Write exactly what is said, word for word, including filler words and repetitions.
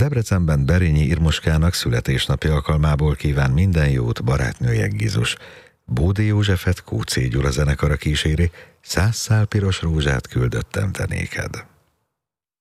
Debrecenben Berényi Irmoskának születésnapi alkalmából kíván minden jót barátnője Gizus. Bódi Józsefet Kúcé Gyula zenekara kíséri, száz szál piros rózsát küldöttem te néked.